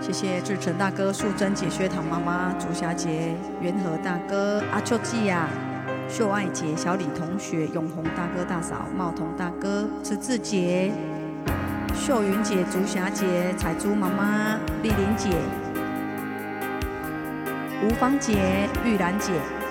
谢谢志成大哥、素贞姐、薛堂妈妈、竹霞姐、元和大哥、阿秋季呀、秀爱姐、小李同学、永红大哥大嫂、茂彤大哥、慈志姐、秀云姐、竹霞姐、彩珠妈妈、丽玲姐、吴芳姐、玉兰姐。